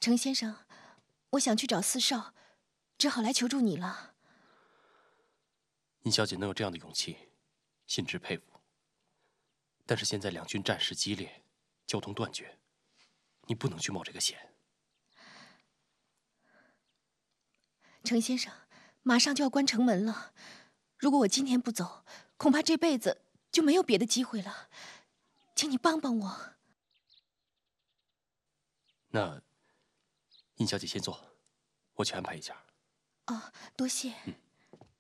程先生，我想去找四少，只好来求助你了。 殷小姐能有这样的勇气，心直佩服。但是现在两军战事激烈，交通断绝，你不能去冒这个险。 程先生，马上就要关城门了，如果我今天不走，恐怕这辈子就没有别的机会了。请你帮帮我。 那，殷小姐先坐，我去安排一下。 哦，多谢。